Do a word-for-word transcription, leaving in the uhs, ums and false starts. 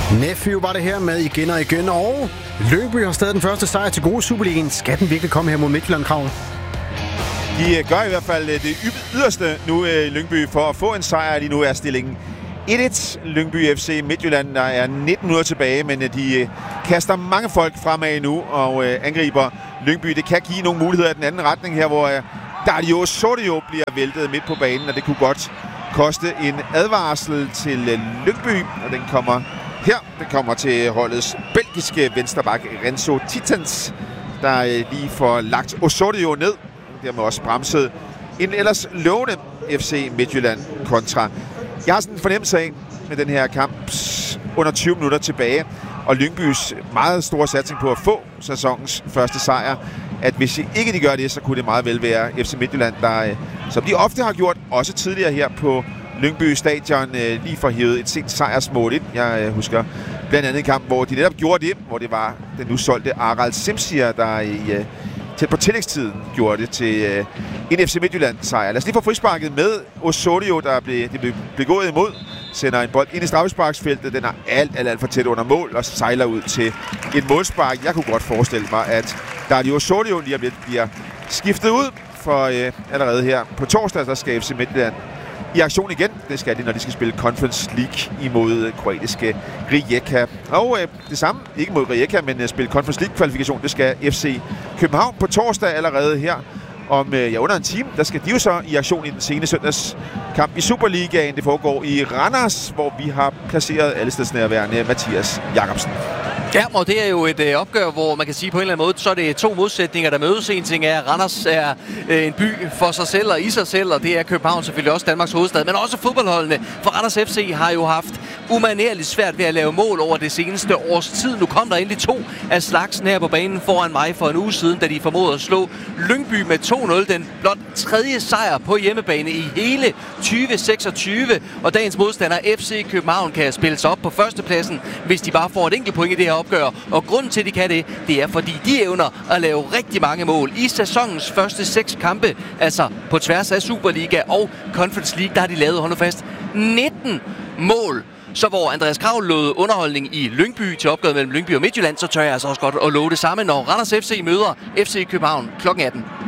Nephew var det her med igen og igen, og Lyngby har stadig den første sejr til gode Superligaen. Skal den virkelig komme her mod Midtjylland, Krav? De gør i hvert fald det yderste nu i Lyngby for at få en sejr. Lige nu er stillingen et et. Lyngby F C Midtjylland, der er nitten minutter tilbage, men de kaster mange folk fremad nu og angriber Lyngby. Det kan give nogle muligheder i den anden retning her, hvor Dario Osorio bliver væltet midt på banen, og det kunne godt koste en advarsel til Lyngby, og den kommer her. Den kommer til holdets belgiske venstreback Renzo Titans, der lige får lagt Osorio ned. Dermed også bremset en ellers lovende F C Midtjylland kontra. Jeg har sådan en fornemmelse af med den her kamp under tyve minutter tilbage, og Lyngbys meget store satsning på at få sæsonens første sejr, at hvis ikke de gør det, så kunne det meget vel være F C Midtjylland, der, som de ofte har gjort, også tidligere her på Lyngby Stadion, lige får hævet et sent sejrsmål ind. Jeg husker blandt andet en kamp, hvor de netop gjorde det, hvor det var den nu solgte Aral Simsier, der i tæt på tillægstiden gjorde det til øh, en F C Midtjylland-sejr. Lad os lige få frisparket med Osorio, der blev, det blev, blev gået imod. Sender en bold ind i straffesparksfeltet. Den er alt, alt, alt for tæt under mål og sejler ud til et målspark. Jeg kunne godt forestille mig, at Dario Osorio lige bliver, bliver skiftet ud, for øh, allerede her på torsdag, der skal F C Midtjylland i aktion igen. Det skal de, når de skal spille Conference League imod kroatiske Rijeka. Og øh, det samme, ikke mod Rijeka, men uh, spille Conference League-kvalifikation, det skal F C København på torsdag allerede her. Om øh, ja, under en time, der skal de jo så i aktion i den sene søndagskamp i Superligaen. Det foregår i Randers, hvor vi har placeret allestedsnærværende Mathias Jacobsen. Ja, og det er jo et øh, opgør, hvor man kan sige på en eller anden måde, så er det to modsætninger, der mødes. En ting er, at Randers er øh, en by for sig selv og i sig selv, og det er København selvfølgelig også Danmarks hovedstad, men også fodboldholdene. For Randers F C har jo haft umanerligt svært ved at lave mål over det seneste års tid. Nu kom der endelig to af slagsen her på banen foran mig for en uge siden, da de formåede at slå Lyngby med to nul. Den blot tredje sejr på hjemmebane i hele tyve seksogtyve, og dagens modstander F C København kan spille sig op på førstepladsen, hvis de bare får et enkelt point i det her opgør. Og grunden til, at de kan det, det er, fordi de evner at lave rigtig mange mål i sæsonens første seks kampe, altså på tværs af Superliga og Conference League, der har de lavet, hold nu fast, nitten mål. Så hvor Andreas Krav lod underholdning i Lyngby til opgøret mellem Lyngby og Midtjylland, så tør jeg altså også godt at love det samme, når Randers F C møder F C København klokken atten.